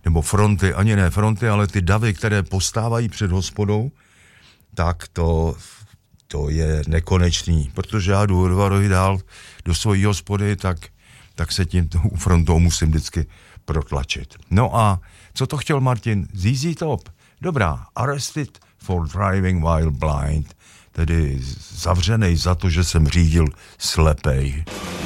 nebo fronty, ani ne fronty, ale ty davy, které postávají před hospodou, tak to je nekonečný, protože já jdu o 2 rohy dál do svojí hospody, tak se tím tou frontou musím vždycky protlačit. No a co to chtěl Martin? ZZ Top. Dobrá, arrested for driving while blind, tedy zavřenej za to, že jsem řídil slepej.